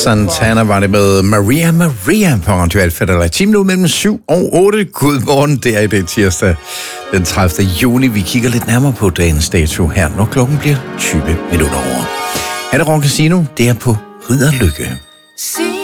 Santana var det med Maria på Radio Alfa. Der er 10 minutter mellem 7 og 8. Godmorgen, det er i det tirsdag den 30. juni. Vi kigger lidt nærmere på dagens dato her, når klokken bliver 20 minutter over. Her er det Rock Casino, det er på Ridderlykke.